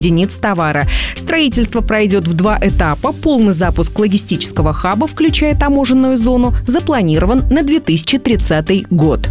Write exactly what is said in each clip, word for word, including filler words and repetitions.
единиц товара. Строительство пройдет в два этапа. Полный запуск логистического хаба, включая таможенную зону, запланирован на две тысячи тридцатый год.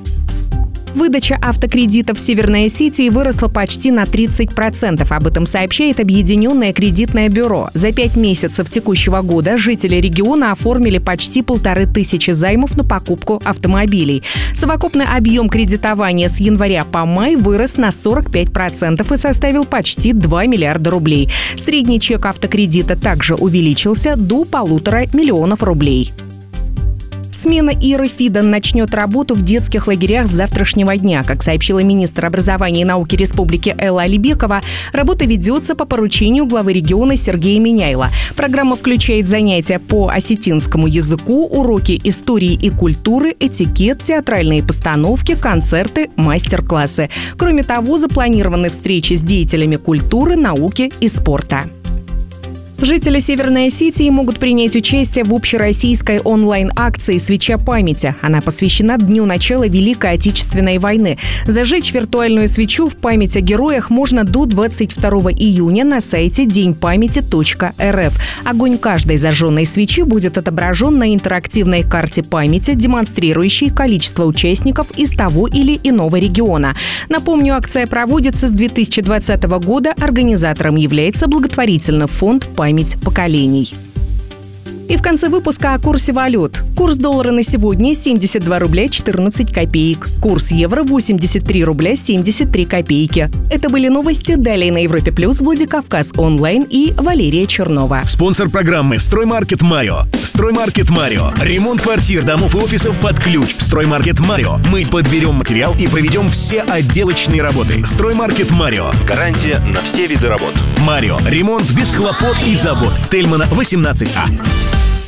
Выдача автокредитов в Северной Осетии выросла почти на тридцать процентов. Об этом сообщает Объединенное кредитное бюро. За пять месяцев текущего года жители региона оформили почти полторы тысячи займов на покупку автомобилей. Совокупный объем кредитования с января по май вырос на сорок пять процентов и составил почти два миллиарда рублей. Средний чек автокредита также увеличился до полутора миллионов рублей. Смена Иры Фидан начнет работу в детских лагерях с завтрашнего дня. Как сообщила министр образования и науки Республики Элла Алибекова, работа ведется по поручению главы региона Сергея Миняйла. Программа включает занятия по осетинскому языку, уроки истории и культуры, этикет, театральные постановки, концерты, мастер-классы. Кроме того, запланированы встречи с деятелями культуры, науки и спорта. Жители Северной Осетии могут принять участие в общероссийской онлайн-акции «Свеча памяти». Она посвящена дню начала Великой Отечественной войны. Зажечь виртуальную свечу в память о героях можно до двадцать второго июня на сайте день памяти точка эр эф. Огонь каждой зажженной свечи будет отображен на интерактивной карте памяти, демонстрирующей количество участников из того или иного региона. Напомню, акция проводится с две тысячи двадцатого года. Организатором является благотворительный фонд «Память поколений». И в конце выпуска о курсе валют. Курс доллара на сегодня семьдесят два рубля четырнадцать копеек. Курс евро восемьдесят три рубля семьдесят три копейки. Это были новости. Далее на Европе Плюс, Владикавказ онлайн и Валерия Чернова. Спонсор программы «Строймаркет Марио». «Строймаркет Марио». Ремонт квартир, домов и офисов под ключ. «Строймаркет Марио». Мы подберем материал и проведем все отделочные работы. «Строймаркет Марио». Гарантия на все виды работ. Марио. Ремонт без хлопот и забот. Тельмана, восемнадцать А.